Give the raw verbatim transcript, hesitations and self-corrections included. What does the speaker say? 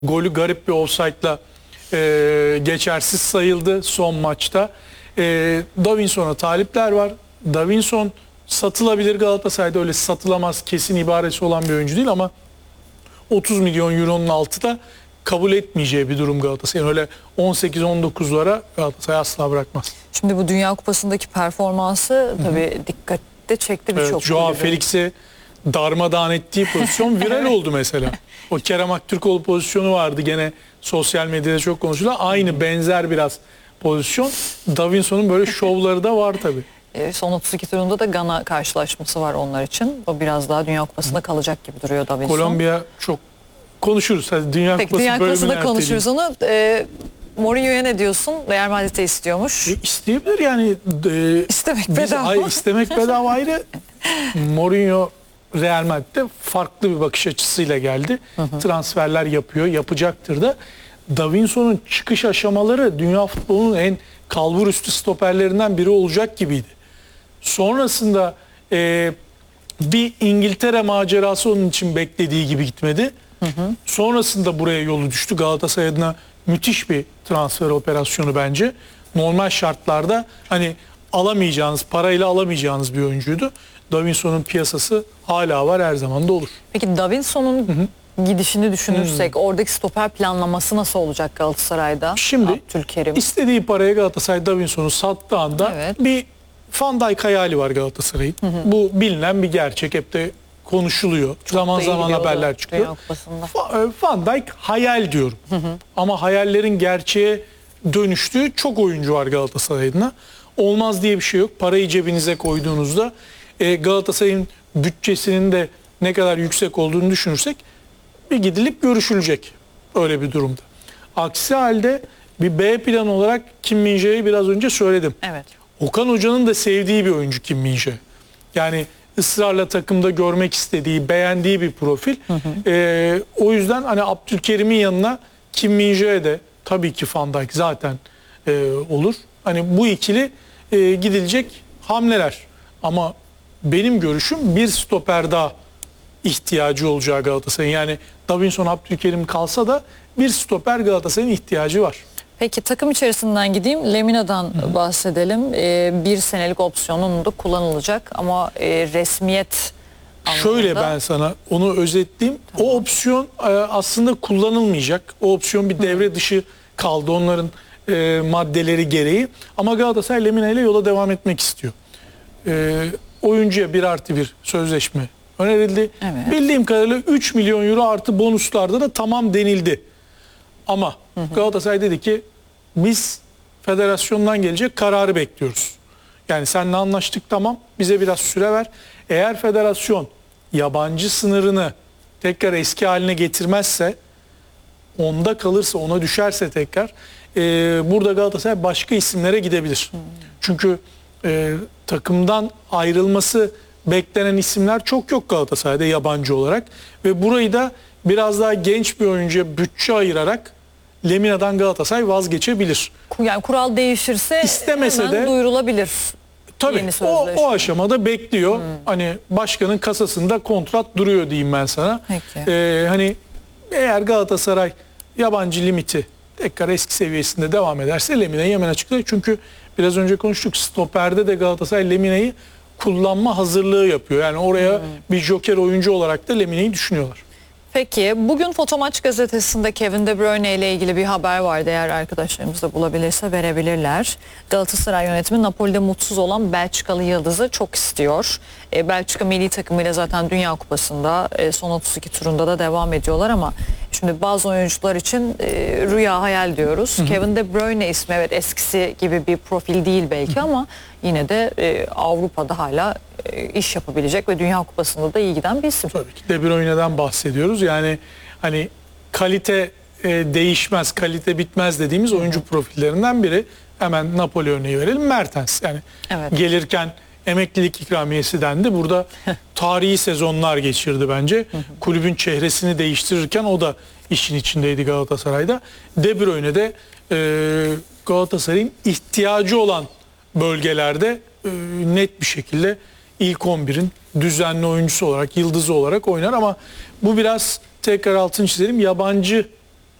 Golü garip bir ofsaytla e, geçersiz sayıldı son maçta. E, Davinson'a talipler var. Davinson satılabilir, Galatasaray'da öyle satılamaz kesin ibaresi olan bir oyuncu değil ama otuz milyon euronun altı da kabul etmeyeceği bir durum Galatasaray'ın. Öyle on sekiz on dokuzlara Galatasaray asla bırakmaz. Şimdi bu Dünya Kupası'ndaki performansı tabii dikkatte çekti birçok. Evet, Joao Felix'i darmadağın ettiği pozisyon viral oldu mesela. O Kerem Aktürkoğlu pozisyonu vardı, gene sosyal medyada çok konuşulan. Aynı benzer biraz pozisyon. Davinson'un böyle şovları da var tabii. E, son otuz iki turunda da Gana karşılaşması var onlar için. O biraz daha Dünya Kupası'nda kalacak gibi duruyor Davinson. Kolombiya çok konuşuruz. Hadi Dünya Peki, Kupası Dünya Kupası'nda bölümünü konuşuruz onu. E, Mourinho'ya ne diyorsun? Real Madrid'e istiyormuş. E, isteyebilir yani. E, İstemek biz, bedava. ay, istemek bedava ayrı. Mourinho Real Madrid'de farklı bir bakış açısıyla geldi. Hı hı. Transferler yapıyor, yapacaktır da. Davinson'un çıkış aşamaları dünya futbolunun en kalburüstü stoperlerinden biri olacak gibiydi. Sonrasında e, bir İngiltere macerası onun için beklediği gibi gitmedi. Hı hı. Sonrasında buraya yolu düştü. Galatasaray adına müthiş bir transfer operasyonu bence. Normal şartlarda hani alamayacağınız, parayla alamayacağınız bir oyuncuydu. Davinson'un piyasası hala var, her zaman da olur. Peki Davinson'un gidişini düşünürsek, hı hı, oradaki stoper planlaması nasıl olacak Galatasaray'da? Şimdi Abdülkerim istediği paraya Galatasaray Davinson'u sattığı anda evet, bir Van Dijk hayali var Galatasaray'ın. Bu bilinen bir gerçek, hep de konuşuluyor. Çok zaman zaman haberler çıkıyor. Van Dijk hayal diyorum. Hı hı. Ama hayallerin gerçeğe dönüştüğü çok oyuncu var Galatasaray'da. Olmaz diye bir şey yok. Parayı cebinize koyduğunuzda e, Galatasaray'ın bütçesinin de ne kadar yüksek olduğunu düşünürsek bir gidilip görüşülecek öyle bir durumda. Aksi halde bir B plan olarak Kim Min-jae'yi biraz önce söyledim. Evet. Okan Hoca'nın da sevdiği bir oyuncu Kim Min-jae. Yani ısrarla takımda görmek istediği, beğendiği bir profil. Hı hı. Ee, o yüzden hani Abdülkerim'in yanına Kim Min-jae de tabii ki Van Dijk zaten e, olur. Hani bu ikili e, gidilecek hamleler. Ama benim görüşüm bir stoper daha ihtiyacı olacağı Galatasaray'ın. Yani Davinson, Abdülkerim kalsa da bir stoper Galatasaray'ın ihtiyacı var. Peki takım içerisinden gideyim. Lemina'dan Hı-hı. bahsedelim. Ee, bir senelik opsiyonun da kullanılacak ama e, resmiyet anlamında. Şöyle ben sana onu özetleyeyim. Tamam. O opsiyon e, aslında kullanılmayacak. O opsiyon bir devre Hı-hı. dışı kaldı onların e, maddeleri gereği. Ama Galatasaray Lemina ile yola devam etmek istiyor. E, oyuncuya bir artı bir sözleşme önerildi. Evet. Bildiğim kadarıyla üç milyon euro artı bonuslarda da tamam denildi. Ama hı hı. Galatasaray dedi ki biz federasyondan gelecek kararı bekliyoruz. Yani seninle anlaştık, tamam, bize biraz süre ver. Eğer federasyon yabancı sınırını tekrar eski haline getirmezse, onda kalırsa, ona düşerse tekrar e, burada Galatasaray başka isimlere gidebilir. Hı. Çünkü e, takımdan ayrılması beklenen isimler çok yok Galatasaray'da yabancı olarak. Ve burayı da biraz daha genç bir oyuncuya bütçe ayırarak Lemina'dan Galatasaray vazgeçebilir. Yani kural değişirse İstemese hemen de duyurulabilir. Tabii o, o aşamada bekliyor. Hmm. Hani başkanın kasasında kontrat duruyor diyeyim ben sana. Ee, hani eğer Galatasaray yabancı limiti tekrar eski seviyesinde devam ederse Lemina'yı hemen açıklar. Çünkü biraz önce konuştuk, stoperde de Galatasaray Lemina'yı kullanma hazırlığı yapıyor. Yani oraya hmm. bir joker oyuncu olarak da Lemina'yı düşünüyorlar. Peki bugün Fotomaç gazetesinde Kevin De Bruyne ile ilgili bir haber vardı. Eğer arkadaşlarımız da bulabilirse verebilirler. Galatasaray yönetimi Napoli'de mutsuz olan Belçikalı yıldızı çok istiyor. E, Belçika milli takımıyla zaten Dünya Kupası'nda e, son otuz iki turunda da devam ediyorlar ama şimdi bazı oyuncular için e, rüya hayal diyoruz. Hı hı. Kevin De Bruyne ismi evet eskisi gibi bir profil değil belki, hı hı, ama yine de e, Avrupa'da hala e, iş yapabilecek ve Dünya Kupası'nda da iyi giden bir isim. Tabii ki De Bruyne'den bahsediyoruz. Yani hani kalite e, değişmez, kalite bitmez dediğimiz, hı hı, oyuncu profillerinden biri. Hemen Napoli örneği verelim. Mertens. Yani evet, gelirken emeklilik ikramiyesi dendi. Burada tarihi sezonlar geçirdi bence. Hı hı. Kulübün çehresini değiştirirken o da işin içindeydi Galatasaray'da. De Bruyne de e, Galatasaray'ın ihtiyacı olan bölgelerde e, net bir şekilde ilk on birin düzenli oyuncusu olarak, yıldızı olarak oynar ama bu biraz, tekrar altını çizelim, yabancı